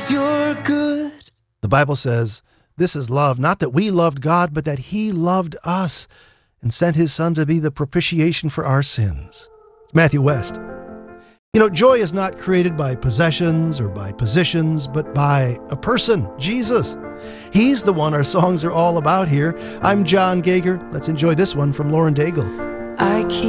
you're good. The Bible says, this is love, not that we loved God, but that he loved us and sent his son to be the propitiation for our sins. It's Matthew West. You know, joy is not created by possessions or by positions, but by a person, Jesus. He's the one our songs are all about here. I'm John Gager. Let's enjoy this one from Lauren Daigle. I keep